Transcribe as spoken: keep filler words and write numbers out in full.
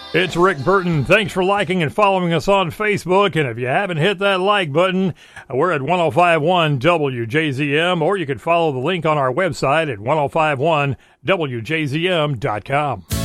It's Rick Burton. Thanks for liking and following us on Facebook. And if you haven't hit that like button, we're at ten fifty-one W J Z M, or you can follow the link on our website at ten fifty-one W J Z M dot com.